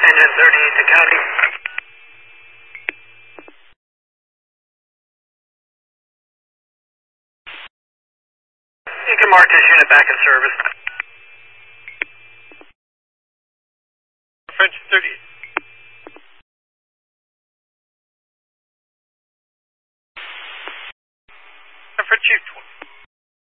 Engine 38 to County. You can mark this unit back in service. French 38. For Chief 20.